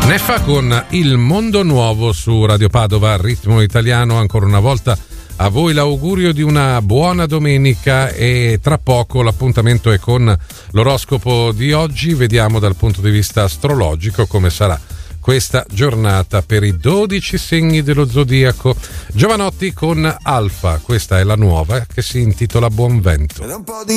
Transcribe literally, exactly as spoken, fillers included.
Neffa con Il Mondo Nuovo su Radio Padova, ritmo italiano. Ancora una volta a voi l'augurio di una buona domenica, e tra poco l'appuntamento è con l'oroscopo di oggi. Vediamo dal punto di vista astrologico come sarà questa giornata per i dodici segni dello zodiaco. Giovanotti con Alfa, questa è la nuova che si intitola Buon Vento.